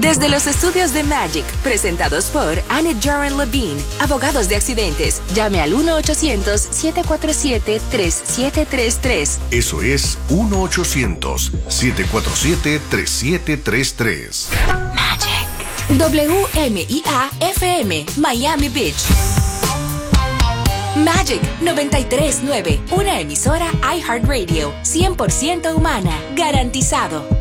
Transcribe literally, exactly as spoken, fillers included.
Desde los estudios de Magic, presentados por Annette Joran Levine, abogados de accidentes. Llame al uno ochocientos, siete cuatro siete, tres siete tres tres. Eso es uno ochocientos, siete cuatro siete, tres siete tres tres. Magic. W M I A F M, Miami Beach. Magic noventa y tres punto nueve, una emisora iHeartRadio, cien por ciento humana, garantizado.